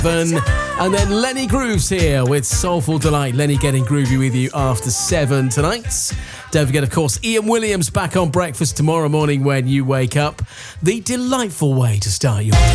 And then Lenny Grooves here with Soulful Delight. Lenny getting groovy with you after 7 tonight. Don't forget, of course, Ian Williams back on breakfast tomorrow morning when you wake up. The delightful way to start your day.